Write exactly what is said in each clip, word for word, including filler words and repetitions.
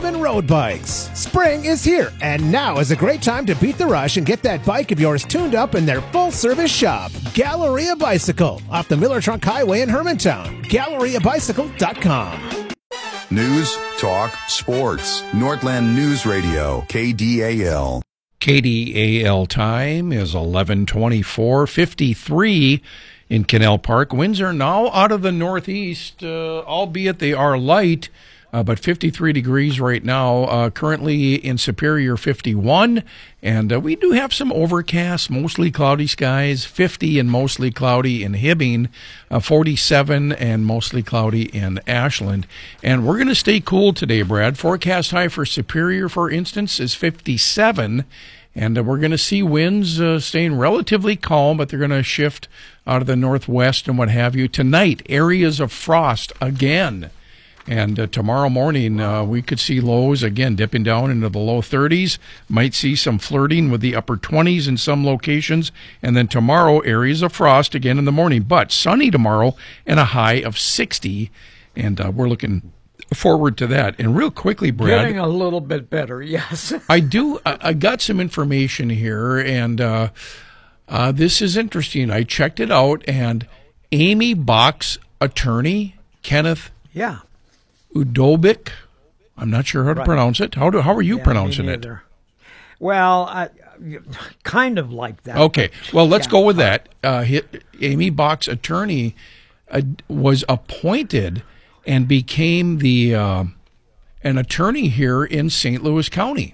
even road bikes. Spring is here, and now is a great time to beat the rush and get that bike of yours tuned up in their full-service shop, Galleria Bicycle, off the Miller Trunk Highway in Hermantown. Galleria Bicycle dot com. News, talk, sports. Northland News Radio, K D A L. K D A L time is eleven twenty-four, fifty-three in Canal Park. Winds are now out of the northeast, uh, albeit they are light, uh, but fifty-three degrees right now. Uh, currently in Superior, fifty-one, and uh, we do have some overcast, mostly cloudy skies. fifty and mostly cloudy in Hibbing, uh, forty-seven and mostly cloudy in Ashland. And we're going to stay cool today, Brad. Forecast high for Superior, for instance, is fifty-seven. And uh, we're going to see winds uh, staying relatively calm, but they're going to shift out of the northwest and what have you. Tonight, areas of frost again. And uh, tomorrow morning, uh, we could see lows, again, dipping down into the low thirties. Might see some flirting with the upper twenties in some locations. And then tomorrow, areas of frost again in the morning. But sunny tomorrow and a high of sixty. And uh, we're looking forward to that. And real quickly, Brad, getting a little bit better, yes. I do. I, I got some information here, and uh, uh, this is interesting. I checked it out, and Amy Bach's attorney, Kenneth yeah. Udobik, I'm not sure how to Right. pronounce it. How do how are you Yeah, pronouncing me it? neither. Well, I, kind of like that. Okay, well, let's Yeah. go with that. Uh, he, Amy Bach's attorney uh, was appointed and became the uh, an attorney here in Saint Louis County.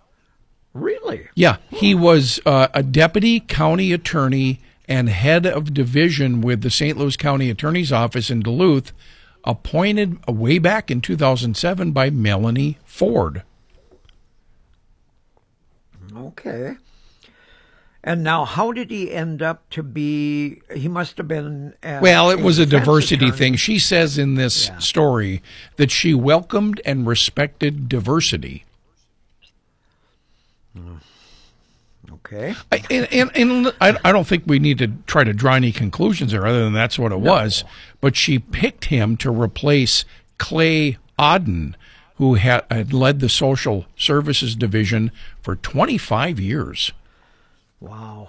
Really? Yeah, he was uh, a deputy county attorney and head of division with the Saint Louis County Attorney's Office in Duluth, appointed way back in two thousand seven by Melanie Ford. Okay. And now, how did he end up to be? He must have been. Uh, Well, it was a defense diversity attorney. thing. She says in this Yeah. story that she welcomed and respected diversity. Okay. I- And, and, and I, I don't think we need to try to draw any conclusions there other than that's what it was. But she picked him to replace Clay Auden, who had, had led the Social Services Division for twenty-five years. Wow.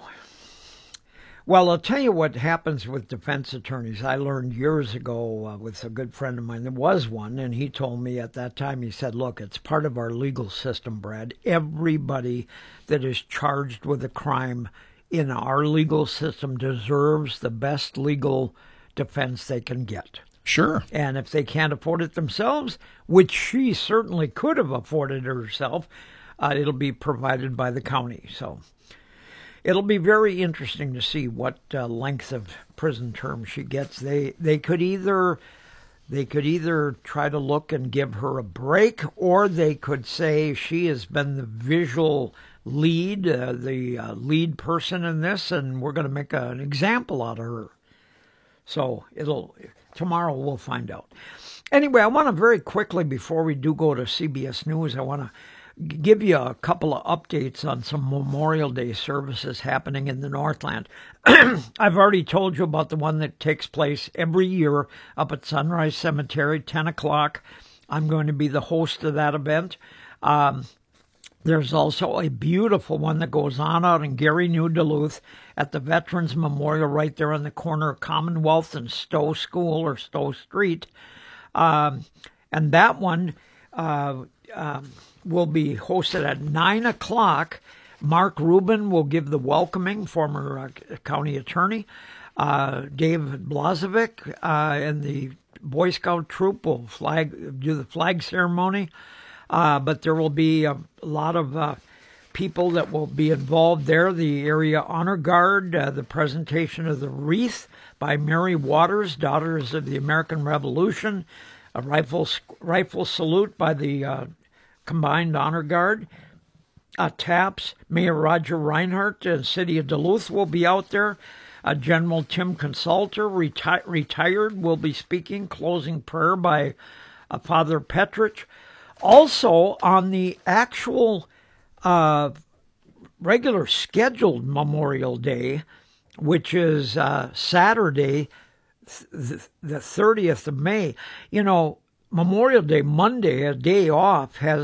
Well, I'll tell you what happens with defense attorneys. I learned years ago uh, with a good friend of mine. There was one, and he told me at that time, he said, look, it's part of our legal system, Brad. Everybody that is charged with a crime in our legal system deserves the best legal defense they can get. Sure. And if they can't afford it themselves, which she certainly could have afforded herself, uh, it'll be provided by the county. So it'll be very interesting to see what uh, length of prison term she gets. They they could either they could either try to look and give her a break, or they could say she has been the visual lead, uh, the uh, lead person in this, and we're going to make a, an example out of her. So it'll tomorrow we'll find out. Anyway, I want to very quickly, before we do go to C B S News, I want to give you a couple of updates on some Memorial Day services happening in the Northland. I've already told you about the one that takes place every year up at Sunrise Cemetery, ten o'clock. I'm going to be the host of that event. Um, there's also a beautiful one that goes on out in Gary, New Duluth at the Veterans Memorial right there on the corner of Commonwealth and Stowe School or Stowe Street. Um, and that one uh, um, will be hosted at nine o'clock. Mark Rubin will give the welcoming, former uh, county attorney. Uh, Dave Blazovic uh, and the Boy Scout troop will flag do the flag ceremony. Uh, but there will be a, a lot of uh, people that will be involved there. The Area Honor Guard, uh, the presentation of the wreath by Mary Waters, Daughters of the American Revolution, a rifle rifle salute by the uh, Combined Honor Guard, uh, taps. Mayor Roger Reinhardt, uh, City of Duluth, will be out there. Uh, General Tim Consulter, reti- retired, will be speaking, closing prayer by uh, Father Petrich. Also, on the actual uh, regular scheduled Memorial Day, which is uh, Saturday, th- the thirtieth of May, you know, Memorial Day, Monday, a day off, has